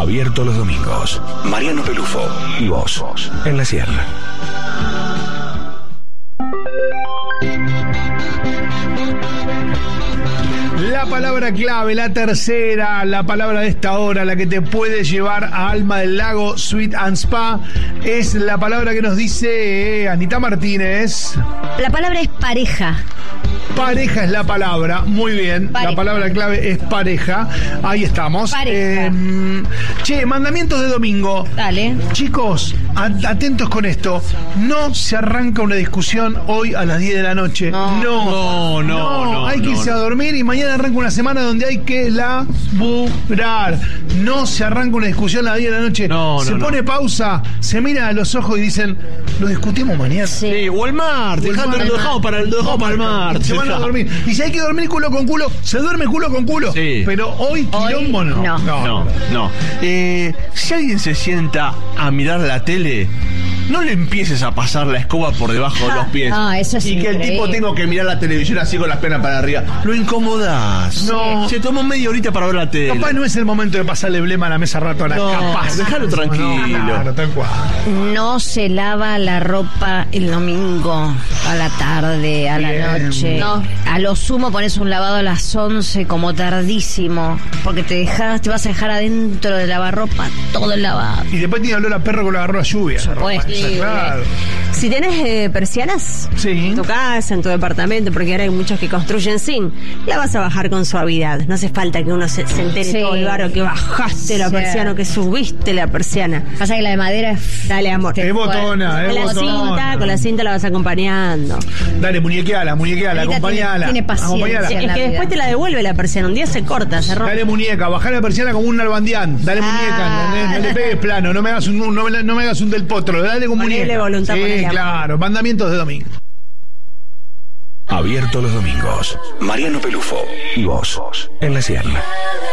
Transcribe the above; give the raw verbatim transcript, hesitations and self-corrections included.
Abierto los domingos. Mariano Pelufo y vos en la sierra. La palabra clave, la tercera, la palabra de esta hora, la que te puede llevar a Alma del Lago Suite and Spa, es la palabra que nos dice eh, Anita Martínez. La palabra es pareja. Pareja es la palabra, muy bien. Pareja. La palabra clave es pareja. Ahí estamos. Pareja. Eh, che, mandamientos de domingo. Dale. Chicos, atentos con esto. No se arranca una discusión hoy a las diez de la noche. No, no, no, no. no hay que no, irse no. a dormir y mañana arranca una semana donde hay que laburar. No se arranca una discusión a las diez de la noche. No, se no, pone no. pausa, se mira a los ojos y dicen, lo discutimos mañana. Sí. Sí, o el martes, O el dejando- martes. lo dejamos para el, lo dejamos para el martes. Se van a ya. dormir. Y si hay que dormir culo con culo, se duerme culo con culo. Sí. Pero hoy quilombo no. no. No, no. Eh, si alguien se sienta a mirar la tele, no le empieces a pasar la escoba por debajo de los pies. Ah, eso es Y que el increíble. tipo tenga que mirar la televisión así con las piernas para arriba. Lo incomodás. No. Se tomó media horita para ver la tele. Capaz no es el momento de pasarle blema a la mesa ratona. No, capaz. déjalo tranquilo. No, claro, tal cual. No se lava la ropa el domingo a la tarde, a la Bien. noche. No. A lo sumo pones un lavado a las once como tardísimo, porque te dejas, te vas a dejar adentro de lavarropa todo el lavado. Y después tiene olor a perro que lo agarró a lluvia. supuesto. Está Sí, claro. Si tenés eh, persianas Sí. en tu casa, en tu departamento, porque ahora hay muchos que construyen sin, la vas a bajar con suavidad. No hace falta que uno se, se entere Sí. todo el barro que bajaste la Sí. persiana o que subiste la persiana. Pasa que la de madera es... Dale, amor. Es botona, es Con la botona. cinta, con la cinta la vas acompañando. Dale, muñequeala, muñequeala, Ella acompañala. tiene- tiene paciencia. Acompañala. Es en la que vida. después te la devuelve la persiana. Un día se corta, se rompe. Dale muñeca, bajá la persiana como un nalbandián. Dale Ah. muñeca, ¿entendés? No le pegues plano, no me hagas un, no me, no me hagas un del potro, dale con Ponele muñeca. voluntad, sí, ponele amor. claro, mandamientos de domingo. Abierto los domingos. Mariano Pelufo y vos en la sierra.